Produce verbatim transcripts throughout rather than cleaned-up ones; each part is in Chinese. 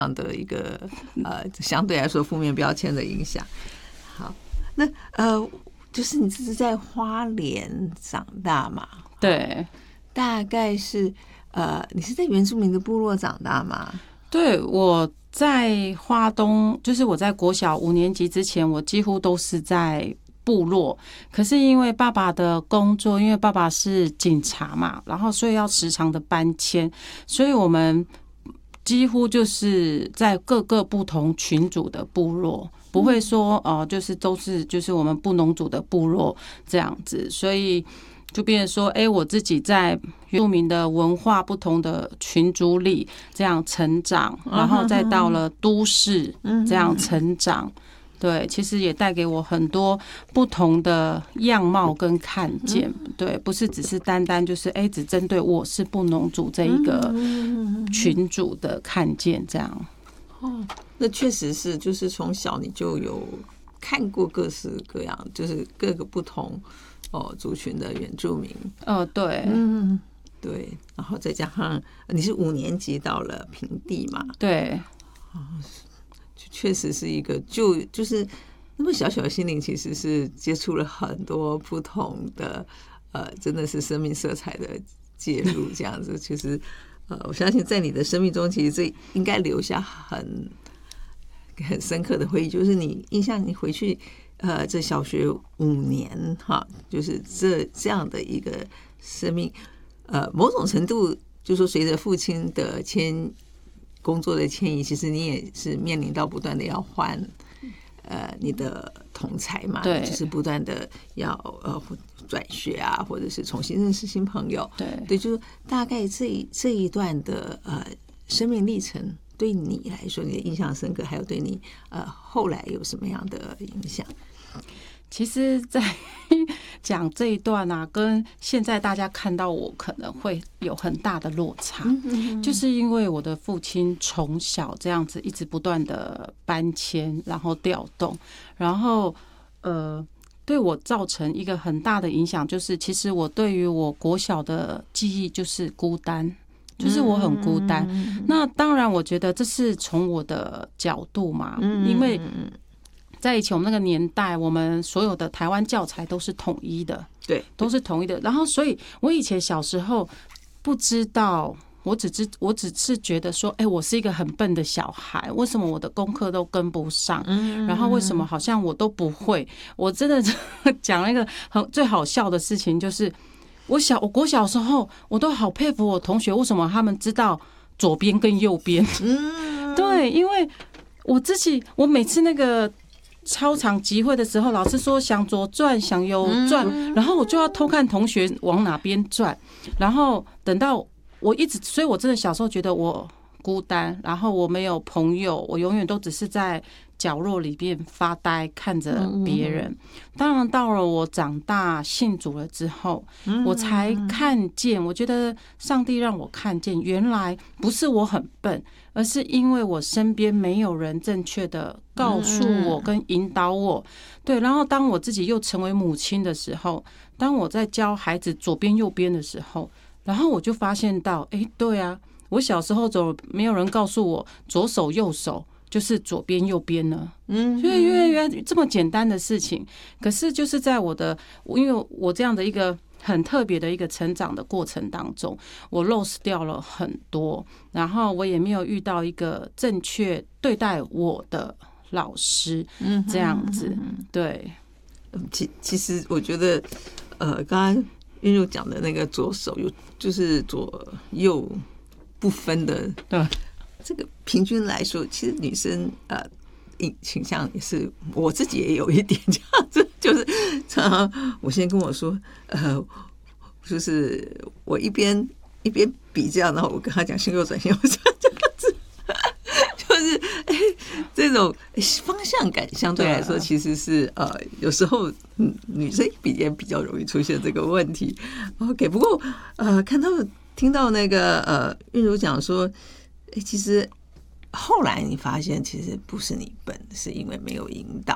这样的一个呃相对来说负面标签的影响。好，那呃，就是你是在花莲长大嘛？ 对， 大概是呃，你是在原住民的部落长大吗？ 对，我在花东，就是我在国小五年级之前，我几乎都是在部落。可是因为爸爸的工作，因为爸爸是警察嘛，然后所以要时常的搬迁，所以我们几乎就是在各个不同群组的部落，不会说呃，就是都是就是我们布农族的部落这样子，所以就变成说，哎、欸，我自己在原住民的文化不同的群组里这样成长，然后再到了都市这样成长。对，其实也带给我很多不同的样貌跟看见。对，不是只是单单就是哎、欸，只针对我是布农族这一个群组的看见这样。 哦，那确实是，就是从小你就有看过各式各样，就是各个不同哦族群的原住民。 哦，对， 嗯，对，然后再加上你是五年级到了平地嘛， 对， 哦，确实是一个就就是那么小小的心灵，其实是接触了很多不同的呃，真的是生命色彩的介入，这样子，其实呃，我相信在你的生命中，其实这应该留下很很深刻的回忆，就是你印象你回去呃，这小学五年哈，就是这这样的一个生命，呃，某种程度就是说随着父亲的迁工作的迁移，其实你也是面临到不断的要换呃你的同侪嘛， 对， 就是不断的要呃转学啊，或者是重新认识新朋友， 对对，就是大概这一这一段的呃生命历程，对你来说你的印象深刻，还有对你呃后来有什么样的影响？ 其实在讲这一段啊，跟现在大家看到我可能会有很大的落差，就是因为我的父亲从小这样子一直不断的搬迁，然后调动，然后呃，对我造成一个很大的影响，就是其实我对于我国小的记忆就是孤单。就是我很孤单，那当然，我觉得这是从我的角度嘛，因为在以前我们那个年代，我们所有的台湾教材都是统一的， 对， 都是统一的。然后，所以我以前小时候不知道，我只知我只是觉得说，哎、欸，我是一个很笨的小孩，为什么我的功课都跟不上？然后为什么好像我都不会？我真的讲了一个很最好笑的事情，就是我小我国小时候，我都好佩服我同学，为什么他们知道左边跟右边？对，因为我自己，我每次那个操场集会的时候，老师说想左转想右转，然后我就要偷看同学往哪边转，然后等到我一直，所以我真的小时候觉得我孤单，然后我没有朋友，我永远都只是在角落里面发呆看着别人。当然到了我长大信主了之后，我才看见，我觉得上帝让我看见，原来不是我很笨，而是因为我身边没有人正确的告诉我跟引导我。对，然后当我自己又成为母亲的时候，当我在教孩子左边右边的时候，然后我就发现到，哎，对啊，我小时候走没有人告诉我左手右手就是左边右边呢，嗯，所以原来原来这么简单的事情，可是就是在我的，因为我这样的一个很特别的一个成长的过程当中，我 lose 掉了很多，然后我也没有遇到一个正确对待我的老师，这样子，对。 其其实我觉得，呃，刚刚韵如讲的那个左手有就是左右不分的， 对。 这个平均来说，其实女生呃倾向也是，我自己也有一点这样子，就是常常我先跟我说，呃，就是我一边一边比这样，然后我跟他讲先右转，先右转这样子，就是哎、欸，这种方向感相对来说其实是呃有时候嗯女生比也比较容易出现这个问题。OK， 不过呃看到听到那个呃韵如讲说。欸、其实后来你发现，其实不是你笨，是因为没有引导，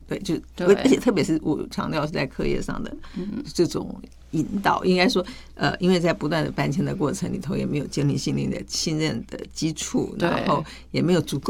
对，就而且特别是我强调是在课业上的这种引导，应该说，呃，因为在不断的搬迁的过程里头，也没有建立心灵的信任的基础，然后也没有足够